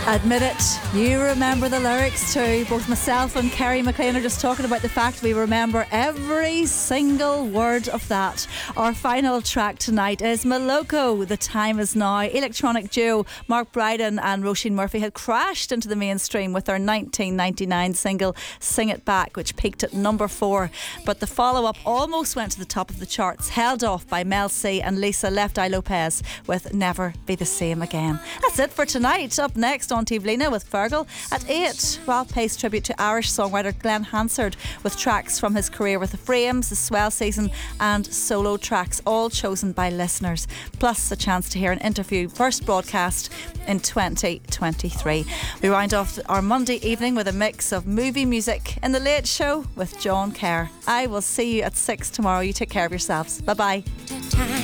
Admit it, you remember the lyrics too. Both myself and Kerry McLean are just talking about the fact we remember every single word of that. Our final track tonight is Moloko, The Time Is Now. Electronic duo Mark Brydon and Roisin Murphy had crashed into the mainstream with their 1999 single Sing It Back, which peaked at number 4. But the follow-up almost went to the top of the charts, held off by Mel C and Lisa Left Eye Lopez with Never Be the Same Again. That's it for tonight. Up next on Tivlina with Fergal at 8. Ralph pays tribute to Irish songwriter Glenn Hansard with tracks from his career with the Frames, the Swell Season and solo tracks, all chosen by listeners. Plus a chance to hear an interview, first broadcast in 2023. We round off our Monday evening with a mix of movie music in The Late Show with John Kerr. I will see you at 6 tomorrow. You take care of yourselves. Bye bye.